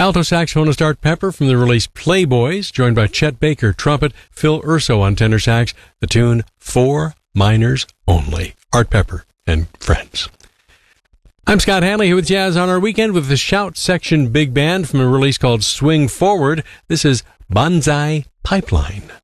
Alto saxophonist Art Pepper from the release Playboys, joined by Chet Baker, trumpet, Phil Urso on tenor sax, the tune 4 Minors Only. Art Pepper and Friends. I'm Scott Hanley here with Jazz on Our Weekend with the Shout Section Big Band from a release called Swing Forward. This is Banzai Pipeline.